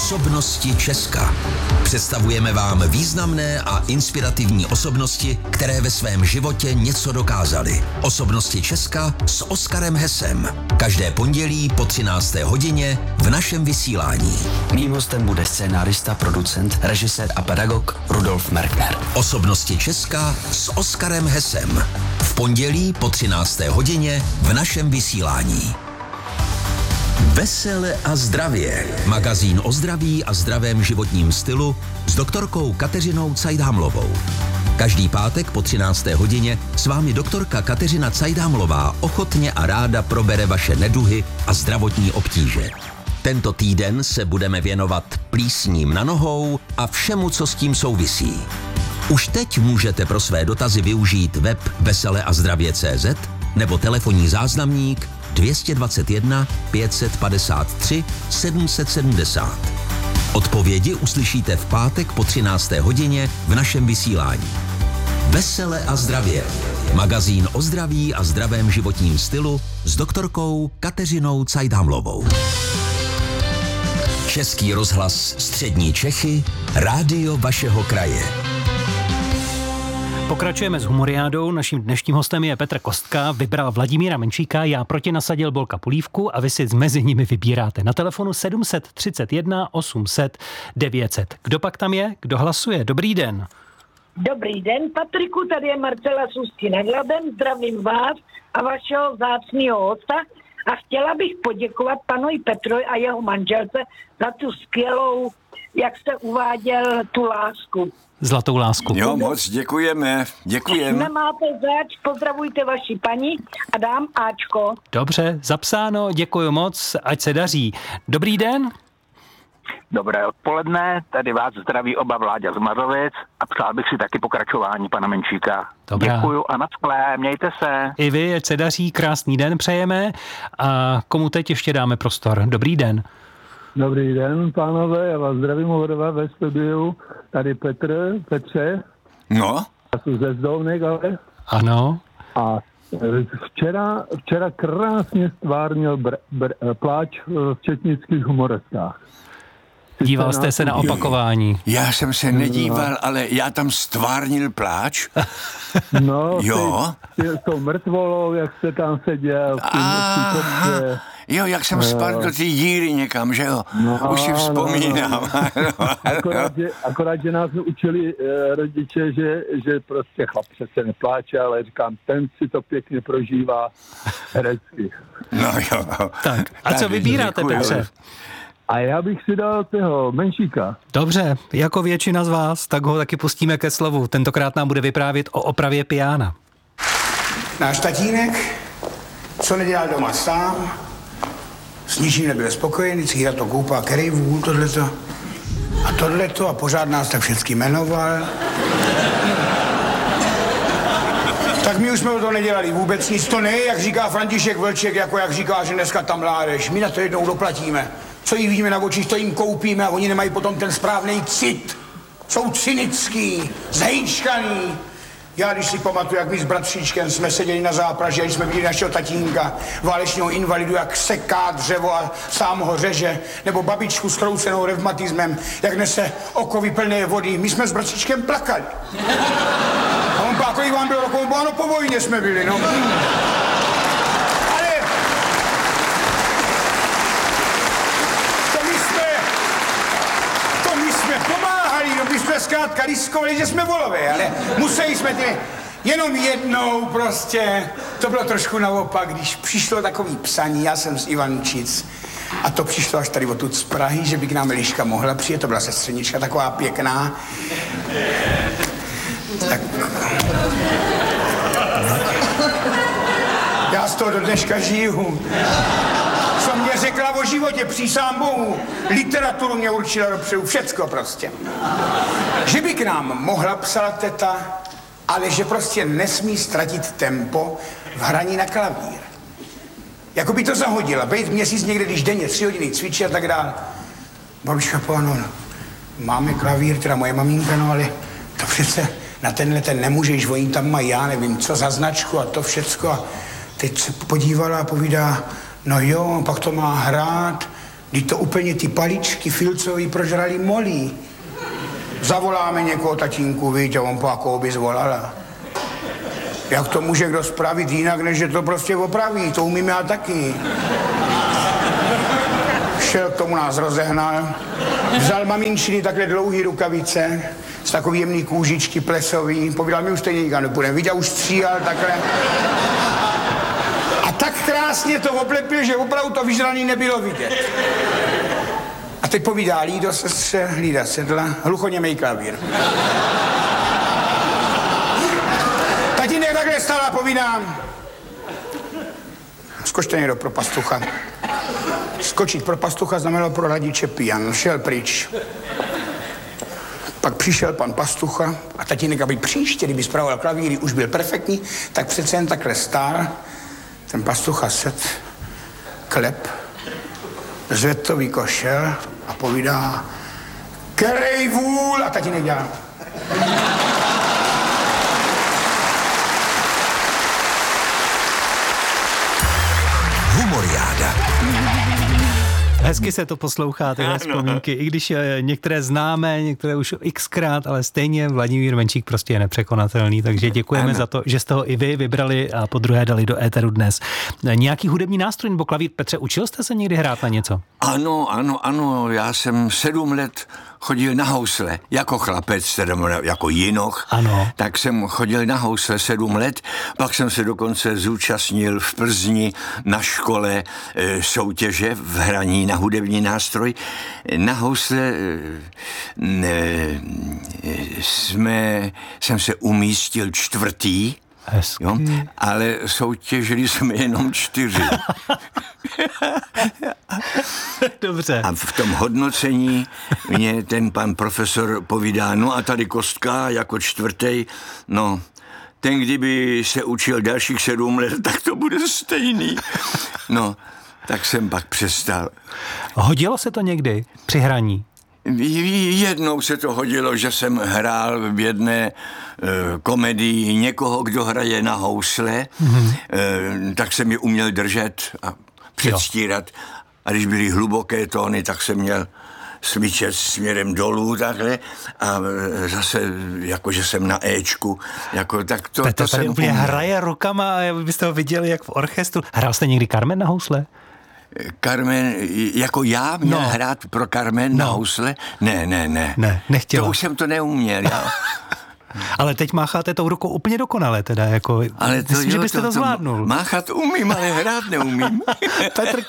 Osobnosti Česka. Představujeme vám významné a inspirativní osobnosti, které ve svém životě něco dokázaly. Osobnosti Česka s Oskarem Hesem. Každé pondělí po 13. hodině v našem vysílání. Mým hostem bude scénárista, producent, režisér a pedagog Rudolf Merkner. Osobnosti Česka s Oskarem Hesem. V pondělí po 13. hodině v našem vysílání. Vesele a zdravě. Magazín o zdraví a zdravém životním stylu s doktorkou Kateřinou Cajdhamlovou. Každý pátek po 13. hodině s vámi doktorka Kateřina Cajdhamlová ochotně a ráda probere vaše neduhy a zdravotní obtíže. Tento týden se budeme věnovat plísním na nohou a všemu, co s tím souvisí. Už teď můžete pro své dotazy využít web veseleazdravě.cz nebo telefonní záznamník 221 553 770. Odpovědi uslyšíte v pátek po 13. hodině v našem vysílání. Vesele a zdravě. Magazín o zdraví a zdravém životním stylu s doktorkou Kateřinou Cajdhamlovou. Český rozhlas Střední Čechy, rádio vašeho kraje. Pokračujeme s humoriádou. Naším dnešním hostem je Petr Kostka, vybral Vladimíra Menšíka, já proti nasadil Bolka Pulívku a vy si mezi nimi vybíráte. Na telefonu 731 800 900. Kdo pak tam je? Kdo hlasuje? Dobrý den. Dobrý den, Patriku, tady je Marcela z Ústí nad Labem, zdravím vás a vašeho vzácného hosta a chtěla bych poděkovat panu Petrovi a jeho manželce za tu skvělou, jak jste uváděl, tu lásku. Zlatou lásku. Jo, moc děkujeme. Nemáte zač, pozdravujte vaši paní a dám Ačko. Dobře, zapsáno, děkuji moc, ať se daří. Dobrý den. Dobré odpoledne, tady vás zdraví oba Vláďa z Mazovic a přál bych si taky pokračování pana Menšíka. Dobrá. Děkuju a nashledanou, mějte se. I vy, ať se daří, krásný den přejeme a komu teď ještě dáme prostor. Dobrý den. Dobrý den, pánové, já vás zdravím oba ve studiu. Tady Petře. No? Já jsem ze Zdovnek, ale. Ano. A včera krásně stvárnil pláč v četnických humoreskách. Díval jste se na opakování. Já jsem se nedíval, ale já tam stvárnil pláč. No, jo. S tou mrtvolou, jak jste tam seděl. Jo, jak jsem spadl do té díry někam, že jo? No, už si vzpomínám. Akorát, že nás učili rodiče, že prostě chlap přece nepláče, ale říkám, ten si to pěkně prožívá herecky. No jo. Tak, a co vybíráte, Petře? A já bych si dal toho Menšíka. Dobře, jako většina z vás, tak ho taky pustíme ke slovu. Tentokrát nám bude vyprávět o opravě piána. Náš tatínek, co nedělal doma sám, s ničím nebyl spokojený, vždycky na to koupá kerejvů, tohleto a pořád nás tak všichni jmenoval. Tak my už jsme o to nedělali vůbec nic, to ne, jak říká František Vlček, jako jak říká, že dneska tam mládež. My na to jednou doplatíme. Co jí vidíme na očích, to jim koupíme a oni nemají potom ten správný cit. Jsou cynický, zhejčkaný. Já když si pamatuju, jak my s bratříčkem jsme seděli na zápraži, když jsme viděli našeho tatínka, válečního invalidu, jak seká dřevo a sám ho řeže, nebo babičku s kroucenou revmatismem, jak nese okovy plné vody. My jsme s bratříčkem plakali. A on pak, kolik vám bylo rokov, ano, po vojně jsme byli, no. Ale to my jsme pomáhali, no my jsme zkrátka riskovali, že jsme volové, ale museli jsme jenom jednou prostě. To bylo trošku naopak, když přišlo takový psaní, já jsem z Ivančic, a to přišlo až tady odtud z Prahy, že by k nám Eliška mohla přijet, to byla sestřenička taková pěkná. Tak. Já z toho do dneška žiju. Co mě řekla o životě, přísám Bohu. Literaturu mě určila dopředu, všecko prostě. Že by k nám mohla, psala teta, ale že prostě nesmí ztratit tempo v hraní na klavír. Jako by to zahodila, být měsíc někde, když denně 3 hodiny cvičí a tak dále. Babička povedala, no, máme klavír, teda moje maminka, no ale to přece na tenhle ten nemůžeš, oni tam mají, já nevím, co za značku a to všecko. A teď se podívala a povídá, no jo, pak to má hrát Když to úplně ty paličky filcový prožrali molí. Zavoláme někoho, tatínku, víš, a on po jakou by zvolala. Jak to může kdo spravit jinak, než že to prostě opraví, to umím já taky. Šel k tomu, nás rozehnal, vzal maminčiny takhle dlouhý rukavice, z takový jemný kůžičky plesový, povídal, my už stejně nikam nepůjdeme, viděl, už stříhal takhle. A tak krásně to oblepil, že opravdu to vyžraný nebylo vidět. A teď povídá, Lído, sestře, Lída sedla, hluchoněmej klavír. Tatínek takhle stál a povídám, skočte někdo pro pastucha. Skočit pro pastucha znamenalo pro radiče pijan, šel pryč. Pak přišel pan pastucha a tatínek, aby příště, kdyby spravoval klavíry, už byl perfektní, tak přece jen takhle stál. Ten pastucha set, klep, zvedl to výkošel a povídá, kerej vůl, a tatínek dělá. Humoriáda. Hezky se to poslouchá, tyhle vzpomínky, i když některé známe, některé už xkrát, ale stejně Vladimír Menšík prostě je nepřekonatelný, takže děkujeme za to, že jste ho i vy vybrali a podruhé dali do éteru dnes. Nějaký hudební nástroj nebo klavír, Petře, učil jste se někdy hrát na něco? Ano, já jsem 7 let chodil na housle, jako chlapec, teda jako jinoch, tak jsem chodil na housle 7 let, pak jsem se dokonce zúčastnil v Plzni na škole soutěže v hraní na hudební nástroj. Na housle jsem se umístil 4. Jo? Ale soutěžili jsme jenom 4. Dobře. A v tom hodnocení mě ten pan profesor povídá, no a tady Kostka jako 4. No, ten kdyby se učil dalších 7 let, tak to bude stejný. No, tak jsem pak přestal. Hodilo se to někdy při hraní? Jednou se to hodilo, že jsem hrál v jedné komedii někoho, kdo hraje na housle, tak jsem je uměl držet a předstírat. A když byly hluboké tóny, tak jsem měl smyčet směrem dolů takhle a zase jakože jsem na Ečku. Jako, tak to, Petr to tady jsem úplně uměl. hraje rukama a byste ho viděli jak v orchestru. Hrál jste někdy Carmen na housle? Carmen, jako já měl hrát pro Carmen na housle? Ne, nechtěla. To už jsem to neuměl, já. Ale teď mácháte tou rukou úplně dokonale teda, jako, Ale to, myslím, že byste to zvládnul. Máchat umím, ale hrát neumím. Petr